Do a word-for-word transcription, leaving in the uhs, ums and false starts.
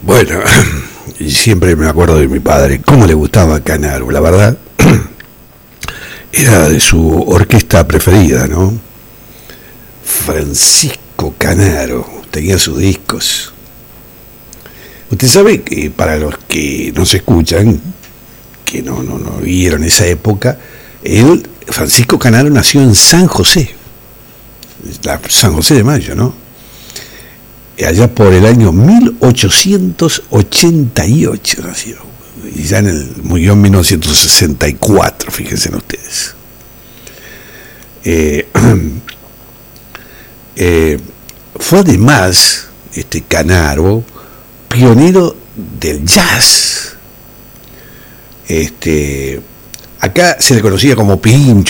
Bueno, y siempre me acuerdo de mi padre, cómo le gustaba Canaro, la verdad, era de su orquesta preferida, ¿no? Francisco Canaro, tenía sus discos. Usted sabe que para los que no se escuchan, que no, no, no vieron esa época, él, Francisco Canaro, nació en San José, la San José de Mayo, ¿no? Allá por el año mil ochocientos ochenta y ocho nació, y ya en el murió en mil novecientos sesenta y cuatro, fíjense ustedes. Eh, eh, fue además, este Canaro, pionero del jazz. Este, acá se le conocía como Pincho